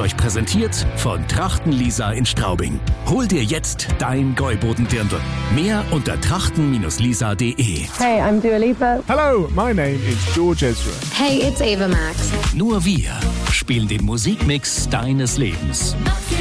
euch präsentiert von Trachten-Lisa in Straubing. Hol dir jetzt dein Gäuboden-Dirndl. Mehr unter trachten-lisa.de. Hey, I'm Dua Lipa. Hello, my name is George Ezra. Hey, it's Ava Max. Nur wir spielen den Musikmix deines Lebens.